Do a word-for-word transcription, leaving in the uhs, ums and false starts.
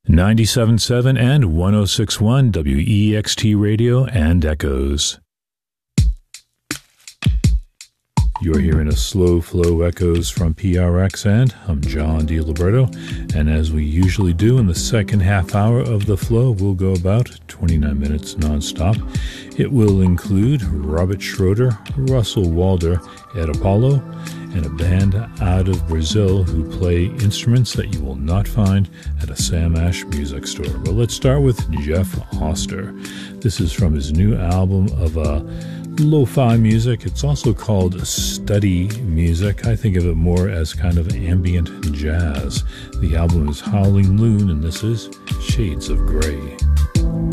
ninety-seven point seven and one oh six point one W E X T Radio and Echoes. You're hearing a slow flow echoes from P R X, and I'm John DiLiberto. And as we usually do in the second half hour of the flow, we'll go about twenty-nine minutes nonstop. It will include Robert Schroeder, Russell Walder, Ed Apollo, and a band out of Brazil who play instruments that you will not find at a Sam Ash music store. But let's start with Jeff Oster. This is from his new album of uh, lo-fi music. It's also called study music. I think of it more as kind of ambient jazz. The album is Howling Loon, and this is Shades of Grey.